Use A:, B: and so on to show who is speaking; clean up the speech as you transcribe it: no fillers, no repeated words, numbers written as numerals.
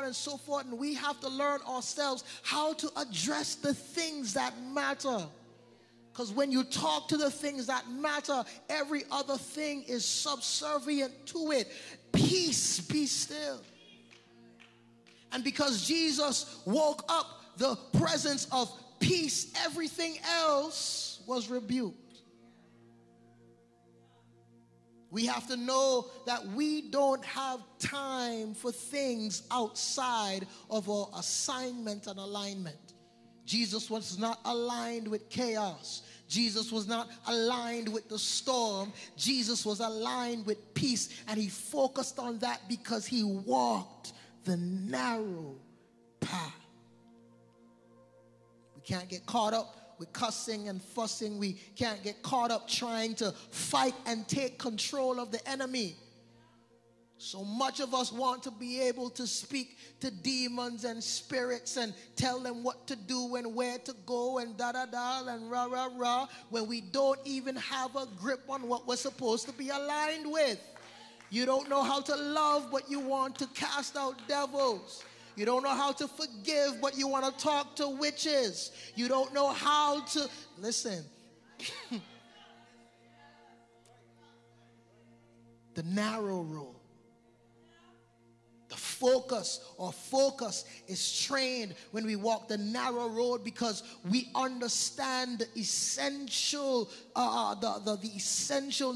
A: and so forth. And we have to learn ourselves how to address the things that matter. Because when you talk to the things that matter, every other thing is subservient to it. Peace, be still. And because Jesus woke up the presence of peace, everything else was rebuked. We have to know that we don't have time for things outside of our assignment and alignment. Jesus was not aligned with chaos. Jesus was not aligned with the storm. Jesus was aligned with peace, and he focused on that because he walked the narrow path. We can't get caught up with cussing and fussing. We can't get caught up trying to fight and take control of the enemy. So much of us want to be able to speak to demons and spirits and tell them what to do and where to go and da-da-da and rah-rah-rah, when we don't even have a grip on what we're supposed to be aligned with. You don't know how to love, but you want to cast out devils. You don't know how to forgive, but you want to talk to witches. You don't know how to... Listen. The narrow road. The focus is trained when we walk the narrow road, because we understand the essential, the essential